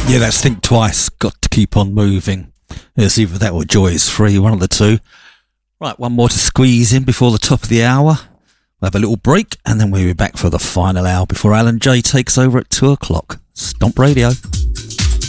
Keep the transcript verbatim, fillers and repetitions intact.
Yeah, that's Think Twice. Got to keep on moving. It's either that or Joy is Free, one of the two. Right, one more to squeeze in before the top of the hour. We'll have a little break and then we'll be back for the final hour before Alan J takes over at two o'clock. Stomp Radio.